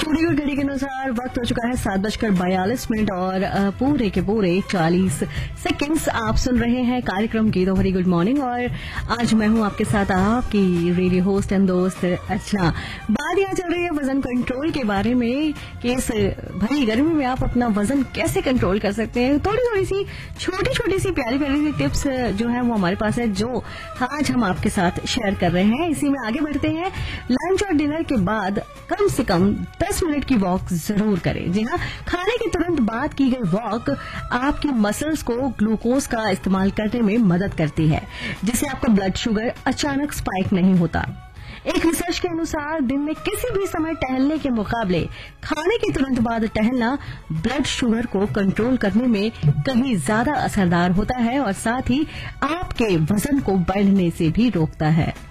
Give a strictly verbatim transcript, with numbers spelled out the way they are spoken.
Studio घड़ी के अनुसार वक्त हो चुका है सात बजकर बयालीस मिनट और पूरे के पूरे चालीस सेकंड्स। आप सुन रहे हैं कार्यक्रम गीतो भरी गुड मॉर्निंग और आज मैं हूं आपके साथ आपकी रेडियो होस्ट एंड दोस्त अर्चना। बात यहाँ चल रही है वजन कंट्रोल के बारे में कि इस भरी गर्मी में आप अपना वजन कैसे कंट्रोल कर सकते हैं। थोड़ी थोड़ी सी छोटी छोटी सी प्यारी प्यारी सी टिप्स जो है वो हमारे पास है, जो आज हम आपके साथ शेयर कर रहे हैं। इसी में आगे बढ़ते हैं। लंच और डिनर के बाद कम से कम दस मिनट की वॉक जरूर करें। जी हाँ, खाने के तुरंत बाद की गई वॉक आपकी मसल्स को ग्लूकोज का इस्तेमाल करने में मदद करती है, जिससे आपका ब्लड शुगर अचानक स्पाइक नहीं होता। एक रिसर्च के अनुसार दिन में किसी भी समय टहलने के मुकाबले खाने के तुरंत बाद टहलना ब्लड शुगर को कंट्रोल करने में कहीं ज्यादा असरदार होता है और साथ ही आपके वजन को बढ़ने से भी रोकता है।